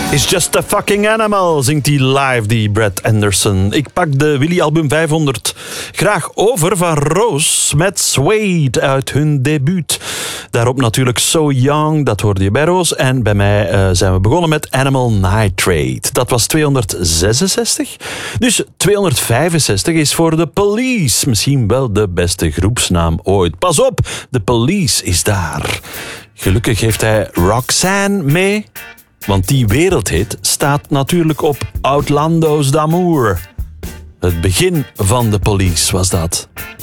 Is just a fucking animal, zingt hij live, die Brett Anderson. Ik pak de Willy-album 500 graag over van Rose met Suede uit hun debuut. Daarop natuurlijk So Young, dat hoorde je bij Rose. En bij mij zijn we begonnen met Animal Nitrate. Dat was 266. Dus 265 is voor The Police. Misschien wel de beste groepsnaam ooit. Pas op, The Police is daar. Gelukkig heeft hij Roxanne mee. Want die wereldhit staat natuurlijk op Outlandos d'Amour. Het begin van The Police was dat.